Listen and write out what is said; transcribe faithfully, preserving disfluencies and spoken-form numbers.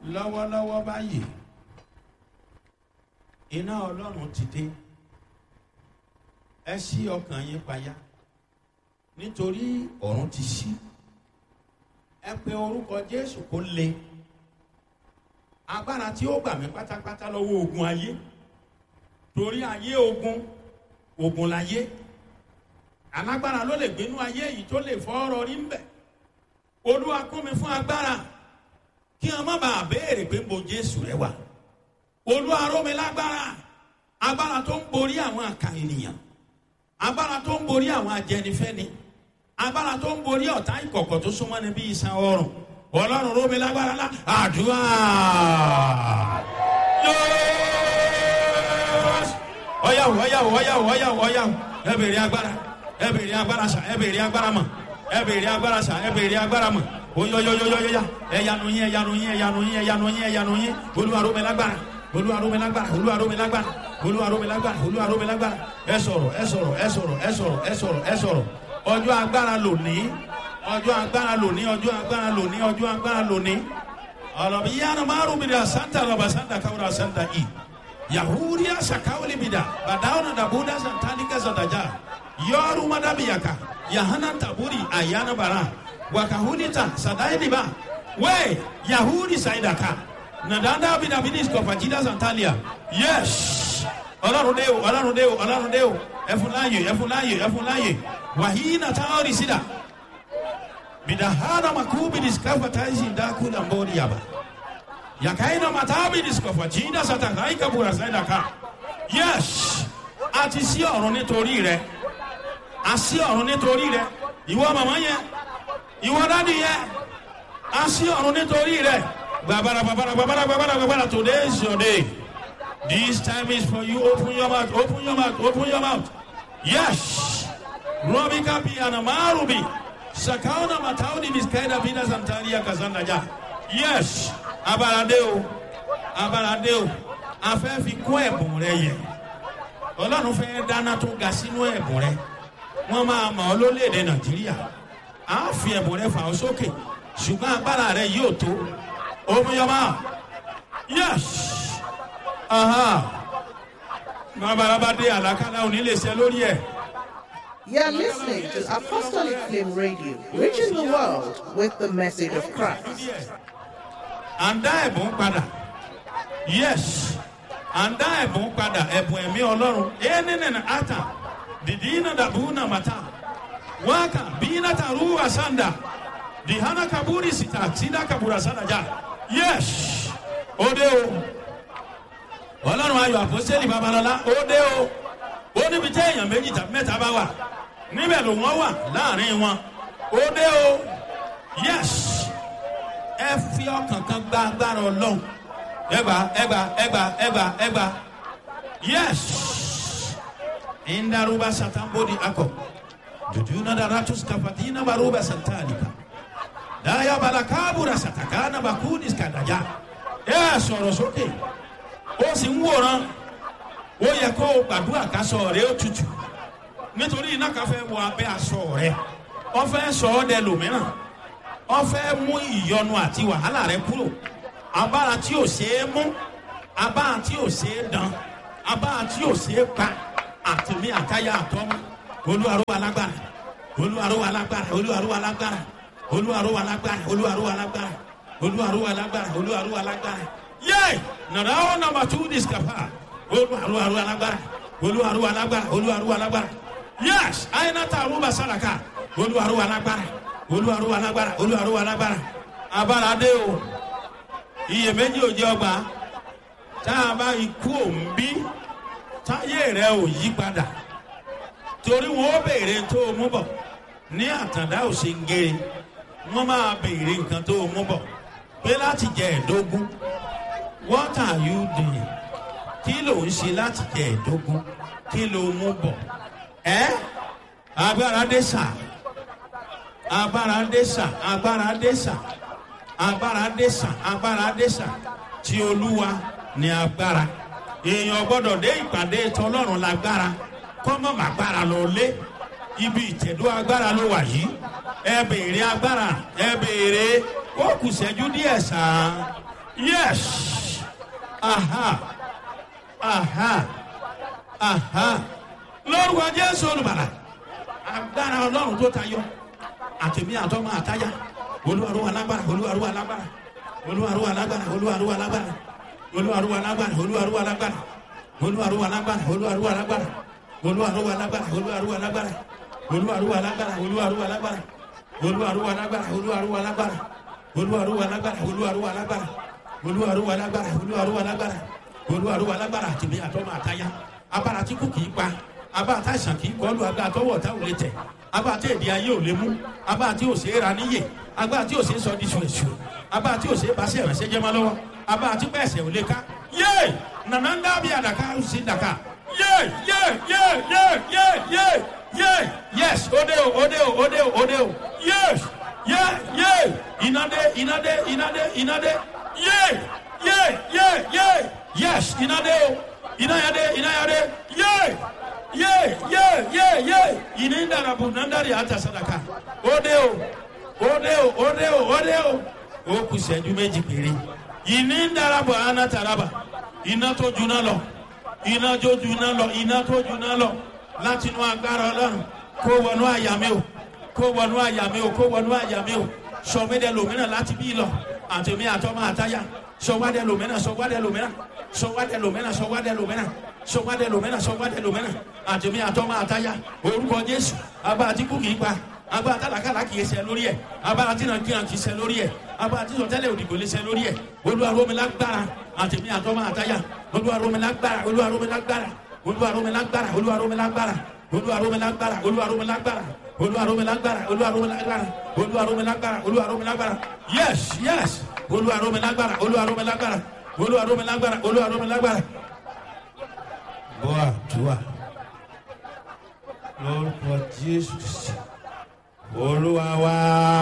lọ́wọ́lọ́wọ́ báyìí iná ọlọ́run ti dé. Ẹ ṣí ọkàn yín payá nítorí ọ̀run ti ṣí. Ẹ pe orúkọ Jésù kó le. Agbára tí ó gbà mí pátápátá lọ́wọ́ ogun ayé, torí ayé ogun, ogun láyé. Alágbára ló lè gbénú ayé yìí tó lè fọ́ ọ̀rọ̀ rí ń bẹ̀. Olúwa kún mi fún agbára kí wọn má bàa béèrè pé mo Jésù rẹ wà. Olúwa ró mi lágbára, agbára tó ń borí àwọn àkà ènìyàn, agbára tó ń borí àwọn ajẹnifẹ́ni, agbára tó ń borí ọ̀tá ìkọ̀kọ̀ tó súnmọ́ ni bí iṣan ọrùn. Ọlọ́run ró mi lágbára lá àdúrà. Ọ̀yàwó ọ̀yàwó ọ̀yàwó ọ̀yàwó ọ̀yàwó ẹ bèrè agbára, ẹ bèrè agbára sà, ẹ bèrè agbára mọ̀, ẹ bèrè agbára sà, ẹ bèrè agbára mọ̀. Oyoyoyoyoya ẹyanu yín ẹyanu yín ẹyanu yín ẹyanu yín ẹyanu yín Olúwa ró mi lágbára, Olúwa ró mi lágbára, Olúwa ró mi lágbára, Olúwa ró mi lágbára, Olúwa ró mi lágbára. Ẹ sọ̀rọ̀ ẹ sọ̀rọ̀ ẹ sọ̀rọ̀ ẹ sọ̀rọ̀ ẹ sọ̀rọ̀ ẹ sọ̀rọ̀. Ọjọ́ agbára lónìí, ọjọ́ agbára lónìí, ọjọ́ agbára lónìí, ọjọ́ agbára lónìí. Ọlọ́bi yánnà márùn mi dà santa lọ́ba santa káwúrà santa i. Yahudiya sakawuli mi dà bàdáwọn dàbúdà santanika sàdájà. Yọrù madabiyaka yahana taburi ayana bara. Wakahunita sadaidiba we Yahudi saidaka nadanda bidabidis kopajida santalia. Yes, Ọlọ́run dé o, Ọlọ́run dé o, Ọlọ́run dé o. Ẹfúnláyè, ẹfúnláyè, ẹfúnláyè. Wahina taori sida bidahana makubi diskafa taisi ndaku na mbori yaba yakaina matabi diskafa jida satakaika bura saidaka. Yes, àti sí ọ̀run nítorí rẹ̀, àti ọ̀run nítorí rẹ̀. Ìwọ màmá yẹn, ìwọ dádì yẹn, a sí ọ̀run nítorí rẹ̀. Gbàbàrà gbàbàrà gbàbàrà gbàbàrà gbàbàrà. Today is your day. This time is for you. Open your mouth, open your mouth, open your mouth. Yes. Robi kapi anamarubi. Sakauna mataudi miskaida bina santaria kazanda ja. Yes. Abaradeo. Abaradeo. A fẹ́ fi kún ẹ̀bùn rẹ yẹ. Ọlọ́run fẹ́ dáná tó ga sínú ẹ̀bùn rẹ. Wọ́n máa mọ̀ ọ́ lórílẹ̀-èdè Nàìjíríà. A fi ẹ̀bùn rẹ fà ọ́ sókè, ṣùgbọ́n agbára rẹ yóò tó. Omiyọba. Yes. Aha. Babalabade alakala òní lè ṣe lórí ẹ̀. You are listening to Apostolic Flame Radio, reaching the world with the message of Christ. Àǹdá ẹ̀bùn padà. Yes. Àǹdá ẹ̀bùn padà, ẹ̀bùn ẹ̀mí Ọlọ́run. Ẹnìnìnà ata. Dìdínà dàbúnà màtá. Waka bina taruwa sanda dihana kaburi sita sida kabura sanda ja. Yes, ode o Ọlọ́run ayọ̀ àpọ́sítélì Babalọ́lá, ode o ó níbi tí èèyàn méjì tàbí mẹ́ta bá wà níbẹ̀ ló wọ́n wà láàrin wọn. Ode o. Yes, ẹ fi ọkàn kan gba agbára Ọlọ́run. Ẹgbà ẹgbà ẹgbà ẹgbà ẹgbà. Yes, indaruba satambodi akọ. Jujuna daratus kafatina baruba santalika. Daya balakabura satakana bakudis kadaja. Ẹ sọ̀rọ̀ sókè. Ó sì ń wòran. Ó yẹ kó o gbàdúrà kásọ̀ rẹ̀ ó tutù. Nítorí iná kan fẹ́ wọ abẹ́ aṣọ rẹ̀. Ó fẹ́ sọ ọ́ dẹ lòmíràn. Ó fẹ́ mú ìyọnu àti wàhálà rẹ̀ kúrò. Abára tí ò ṣeé mú. Abára tí ò ṣeé dán. Abára tí ò ṣeé pa. Àtìmí àtayá àtọ́mú. Olúwa ró wa lágbára, Olúwa ró wa lágbára, Olúwa ró wa lágbára, Olúwa ró wa lágbára, Olúwa ró wa lágbára, Olúwa ró wa lágbára, Olúwa ró wa lágbára. Yay! Nàdá ó nàmbà tú discapa. Olúwa ró wa lágbára, Olúwa ró wa lágbára, Olúwa ró wa lágbára. Yes! Àyìnàtà àrùbà sàràkà. Olúwa ró wa lágbára, Olúwa ró wa lágbára, Olúwa ró wa lágbára. Abára dé o. Iyèméjì ò jẹ́ ọgbà. Tá a bá ikú òǹbí, táyé rẹ̀ ò yí padà. Torí wọn ó béèrè tó o mú bọ̀ ní àtàndá òsèǹgèrè. Wọ́n máa béèrè nǹkan tó o mú bọ̀ pé láti jẹ ẹ̀dógún. What are you doing? Kí ló ń ṣe láti jẹ ẹ̀dógún? Kí ló mú bọ̀? Ẹ́ agbára dé sà, agbára dé sà, agbára dé sà, agbára dé sà, agbára dé sà. Tí Olúwa ní agbára. Èèyàn gbọ́dọ̀ dé ìpàdé tọlọ́run lágbára. Kọ́mọ̀ màgbára lọ lé. Ibi ìtẹ̀dó agbára ló wà yìí. Ẹ béèrè agbára, ẹ béèrè. Ó kù ṣẹ́jú díẹ̀ sàn. Yes. Aha. Aha. Aha. Lord wa Jésù olùbàlà. Agbára Ọlọ́run tó tayọ. Àtẹ̀mí àtọ́mọ àtáyà. Olúwarúwa lágbára. Olúwarúwa lágbára. Olúwarúwa lágbára. Olúwarúwa lágbára. Olúwarúwa lágbára. Olúwarúwa lágbára. Olúwarúwa lágbára. Olúwarúwa lágbára. Olúwarúwa lágbára. Olúwarúwa lágbára. Olúwarúwa lágbára. Olúwarúwa lágbára. Olúwarúwa lágbára. Olúwarúwa lágbára. Olúwarúwa lágbára. Olúwarúwa lágbára. Olúwarúwa lágbára. Olúwarúwa lágbára. Olúwarúwa lágbára àtìmí àtọ́mọ àtáyà. Abára tí kò kìí pa. Abára tá àìsàn kìí kọlu. Abára tọwọ́ ọ̀tá ò lè tẹ̀. Abára tí èdè ayé ò lè mú. Abára tí ò ṣe é ra níyè. Abára tí ò ṣe é sọ di ṣùrẹ̀ṣù. Abára tí ò ṣe é bá sí ẹ̀rẹ̀ṣẹ̀ jẹ́ mọ́ lọ́wọ́. Abára tí bẹ́ẹ̀ sẹ̀ ò lè ká. Yé! Nànà ń dábìí àdàkà ó sì dàkà. Yé! Yé! Yé! Yé! Yé! Yé! Yé! Yes! Ode o! Ode o! Ode o! Ode o! Yes! Yé! Yé! Inade! Inade! Inade! Inade! Yé! Yé! Yé! Yé! Yes! Inade o! Inayade! Inayade! Yé! Yé! Yé! Yé! Yé! Inindarabu nandari ata sadaka. Ode o! Ode o! Ode o! Ode o! Ó kù ìṣẹ́jú méjì péré. Inindarabu anataraba. Iná tó juná lọ. Iná tó juná lọ. Iná tó juná lọ. Láti inú agbára Ọlọ́run. Kó wọnú àyà mi o. Kó wọnú àyà mi o. Kó wọnú àyà mi o. Sọ̀mídẹ̀ lòmíràn láti bí lọ. Àtẹ̀mí àtọ́mọ àtáyà. Sọ̀wádẹ̀ lòmíràn. Sọ̀wádẹ̀ lòmíràn. Sọ̀wádẹ̀ lòmíràn. Sọ̀wádẹ̀ lòmíràn. Sọ̀wádẹ̀ lòmíràn. Sọ̀wádẹ̀ lòmíràn. Àtẹ̀mí àtọ́mọ àtáyà. Orúkọ Jésù. Abá àti kú kìí pa. Abá àtàlàkàlà kìí ṣe lórí ẹ̀. Abá àti nàkìyàn kìí ṣe lórí ẹ̀. Abá àti sọtẹ́lẹ̀ òdìgbò lè ṣe lórí ẹ̀. Olúwa rọ̀ mí lágbára. Àtẹ̀mí àtọ́mọ àtáyà. Olúwa rọ̀ mí lágbára. Olúwa rọ̀ mí lágbára. Olúwa rọ̀ mí lágbára. Olúwa rọ̀ mí lágbára. Olúwa rọ̀ mí lágbára. Olúwa rọ̀ mí lágbára. Olúwa rọ̀ mí lágbára. Olúwa rọ̀ mí lágbára. Olúwa rọ̀ mí lágbára. Olúwa rọ̀ mí lágbára. Yes, yes. Olúwa rọ̀ mí lágbára. Olúwa rọ̀ mí lágbára. Olúwa rọ̀ mí lágbára. Olúwa rọ̀ mí lágbára. Boa, tua. Lórúkọ Jésù. Olúwa wa.